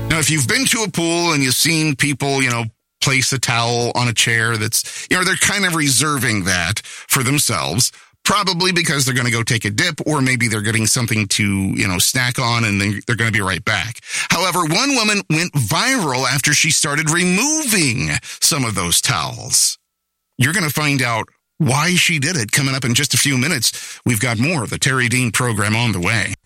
Now, if you've been to a pool and you've seen people, place a towel on a chair that's, they're kind of reserving that for themselves, probably because they're going to go take a dip, or maybe they're getting something to, snack on, and then they're going to be right back. However, one woman went viral after she started removing some of those towels. You're going to find out why she did it coming up in just a few minutes. We've got more of the Terry Dean program on the way.